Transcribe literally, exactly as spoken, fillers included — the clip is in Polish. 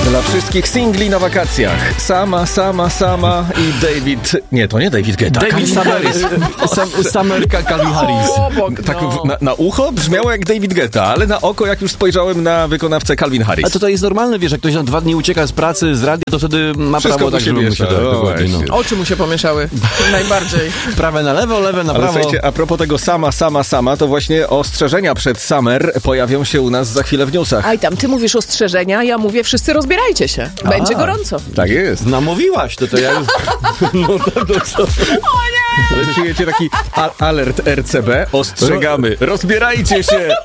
Dla wszystkich singli na wakacjach. Sama, sama, sama i David... Nie, to nie David Guetta. David Summer, Sam, Summer Calvin Harris. Tak w, na, na ucho brzmiało jak David Guetta, ale na oko, jak już spojrzałem na wykonawcę Calvin Harris. A to to jest normalne, wiesz, jak ktoś na dwa dni ucieka z pracy, z radia, to wtedy ma Wszystko prawo mu tak, się żeby mu się miesza, tak, no dokładnie, no. właśnie. Oczy mu się pomieszały. Najbardziej. Prawe na lewo, lewe na Ale prawo. słuchajcie, a propos tego sama, sama, sama, to właśnie ostrzeżenia przed Summer pojawią się u nas za chwilę w newsach. Aj tam, ty mówisz ostrzeżenia, ja mówię wszyscy rozbierajcie się. Będzie A. gorąco. Tak jest. Namówiłaś, to to ja już... No to, to co? Ale czujecie taki a- alert R C B? Ostrzegamy. Rozbierajcie się!